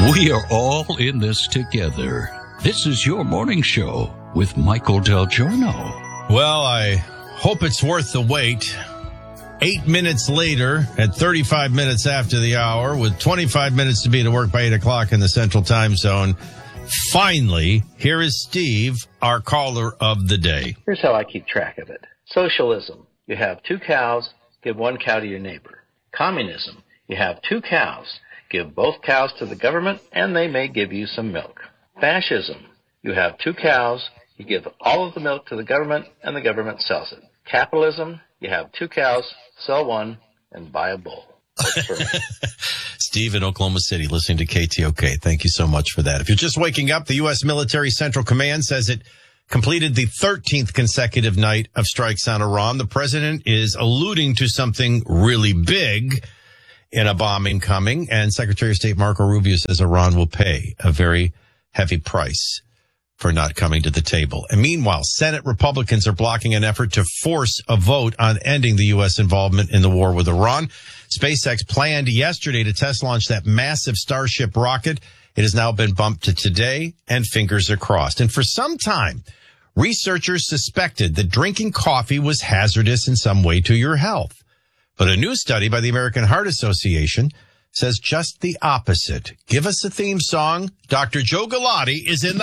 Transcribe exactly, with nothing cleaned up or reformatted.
We are all in this together. This is your morning show with Michael Del Giorno. Well, I hope it's worth the wait. Eight minutes later, at thirty-five minutes after the hour, with twenty-five minutes to be to work by eight o'clock in the Central Time Zone, finally, here is Steve, our caller of the day. Here's how I keep track of it. Socialism. You have two cows, give one cow to your neighbor. Communism. You have two cows, give both cows to the government, and they may give you some milk. Fascism. You have two cows, you give all of the milk to the government, and the government sells it. Capitalism. You have two cows, sell one, and buy a bull. That's for me. Steve in Oklahoma City, listening to K T O K. Thank you so much for that. If you're just waking up, the U S Military Central Command says it completed the thirteenth consecutive night of strikes on Iran. The president is alluding to something really big in a bombing coming, and Secretary of State Marco Rubio says Iran will pay a very heavy price for not coming to the table. And meanwhile, Senate Republicans are blocking an effort to force a vote on ending the U S involvement in the war with Iran. SpaceX planned yesterday to test launch that massive Starship rocket. It has now been bumped to today, and fingers are crossed. And for some time, researchers suspected that drinking coffee was hazardous in some way to your health. But a new study by the American Heart Association says just the opposite. Give us a theme song. Doctor Joe Galati is in the